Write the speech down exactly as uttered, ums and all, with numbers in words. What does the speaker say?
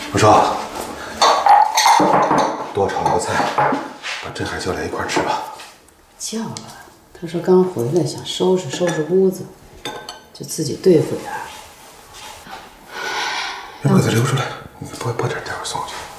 我说，多炒个菜，把镇海叫来一块吃吧。 叫了，他说刚回来，想收拾收拾屋子，就自己对付点儿。 要不给他留出来，你拨拨点，待会儿送过去。